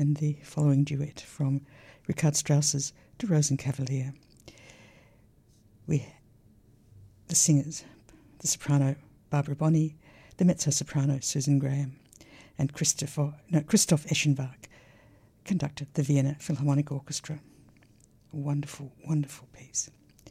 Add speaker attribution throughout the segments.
Speaker 1: and the following duet from Richard Strauss's De Rosenkavalier. The singers, the soprano Barbara Bonney, the mezzo-soprano Susan Graham, and Christoph Eschenbach conducted the Vienna Philharmonic Orchestra. A wonderful, wonderful piece.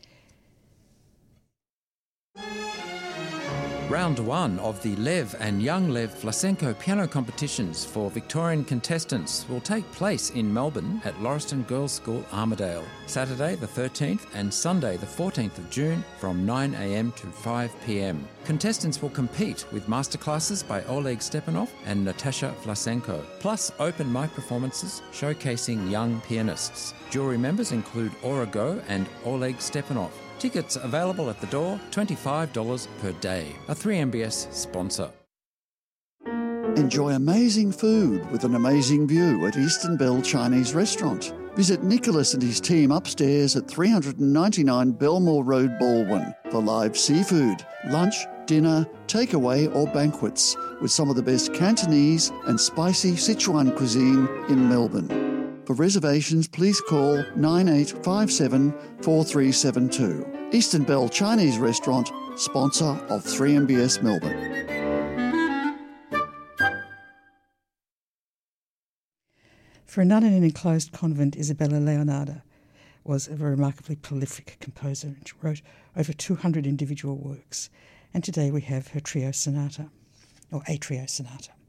Speaker 2: Round 1 of the Lev and Young Lev Vlasenko piano competitions for Victorian contestants will take place in Melbourne at Lauriston Girls' School, Armidale, Saturday the 13th and Sunday the 14th of June from 9 a.m. to 5 p.m. Contestants will compete with masterclasses by Oleg Stepanov and Natasha Vlasenko, plus open mic performances showcasing young pianists. Jury members include Aura Go and Oleg Stepanov. Tickets available at the door, $25 per day. A 3MBS sponsor.
Speaker 3: Enjoy amazing food with an amazing view at Eastern Bell Chinese Restaurant. Visit Nicholas and his team upstairs at 399 Belmore Road, Baldwin for live seafood, lunch, dinner, takeaway or banquets with some of the best Cantonese and spicy Sichuan cuisine in Melbourne. For reservations, please call 9857 4372. Eastern Bell Chinese Restaurant, sponsor of 3MBS Melbourne.
Speaker 1: For a nun in an enclosed convent, Isabella Leonarda was a remarkably prolific composer and she wrote over 200 individual works. And today we have her trio sonata, or a trio sonata.